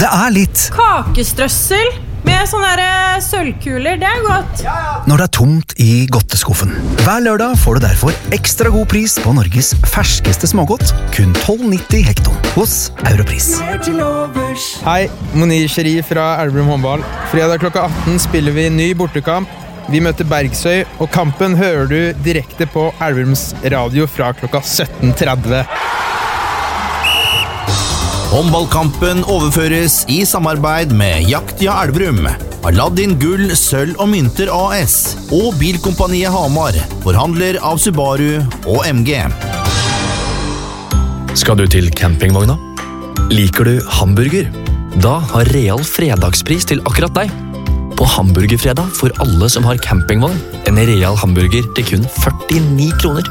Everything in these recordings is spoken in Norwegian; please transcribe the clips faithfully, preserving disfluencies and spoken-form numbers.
Det er litt Kakestrøssel med sånne der sølvkuler, det er godt. når det er tomt i godteskuffen. Hver lørdag får du derfor ekstra god pris på Norges ferskeste smågodt, kun tolv nitti hekton hos Europris. Hei, Monir Sheri fra Elverum håndball. Fredag klokka atten spiller vi ny bortekamp. Vi møter Bergsøy, og kampen hører du direkte på Elverums radio fra klokka sytten tretti. Håndballkampen overføres i samarbeid med Jaktia Elverum, Aladdin Gull, Sølv og Mynter A S og Bilkompaniet Hamar, forhandler av Subaru og M G. Skal du til campingvogna? Liker du hamburger? Da har Real fredagspris til akkurat deg. På hamburgerfredag for alle som har campingvogn, en Real hamburger til kun førtini kroner.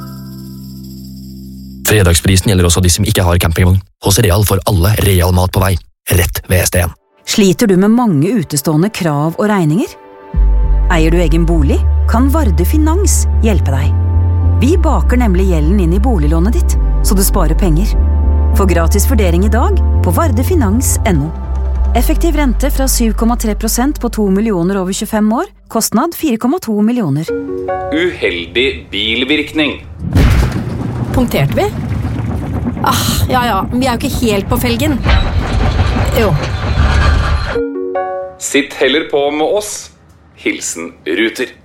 Fredagsprisen gjelder også de som ikke har campingvogn. Hos Real får alle Real mat på vei, rett ved S D en. Sliter du med mange utestående krav og regninger? Eier du egen bolig? Kan Varde Finans hjelpe deg? Vi baker nemlig gjelden inn i boliglånet ditt, så du sparer penger. Få gratis vurdering i dag på vardefinans punktum no. Effektiv rente fra syv komma tre prosent på to millioner over tjuefem år. Kostnad fire komma to millioner. Uheldig bilvirkning. Punkterte vi? Ah, ja ja, vi er jo ikke helt på felgen. Jo. Sitt heller på med oss. Hilsen Ruter.